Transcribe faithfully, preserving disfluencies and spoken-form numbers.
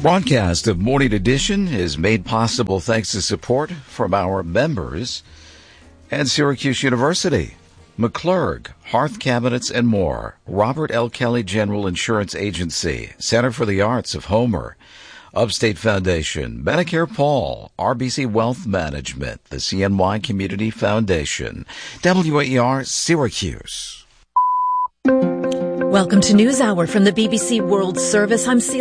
Broadcast of Morning Edition is made possible thanks to support from our members and Syracuse University, McClurg, Hearth Cabinets and more, Robert L. Kelly General Insurance Agency, Center for the Arts of Homer, Upstate Foundation, Medicare Paul, R B C Wealth Management, the C N Y Community Foundation, W A E R Syracuse. Welcome to NewsHour from the B B C World Service. I'm Celia.